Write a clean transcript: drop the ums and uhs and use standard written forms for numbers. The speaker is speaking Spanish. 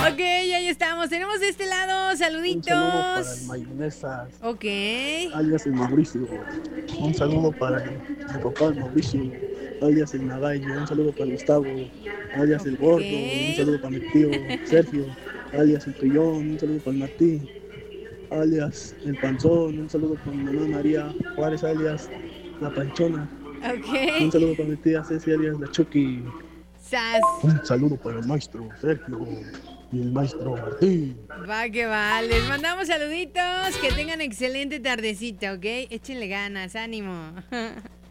Ok, ahí estamos. Tenemos de este lado saluditos. Un saludo para el Mayonesas, Ok. alias el Mauricio. Un saludo para mi papá, el Mauricio, alias el Nagayo. Un saludo para Gustavo, alias el Ok. Gordo. Un saludo para mi tío Sergio, alias el Tuyón. Un saludo para el Martín, alias el Panzón. Un saludo para mi mamá María Juárez, alias la Panchona. Un Ok. saludo para mi tía Ceci, alias la Chucky. Sas. Un saludo para el maestro Sergio y el maestro Martín. Va que va. Les mandamos saluditos. Que tengan excelente tardecita, ¿ok? Échenle ganas, ánimo.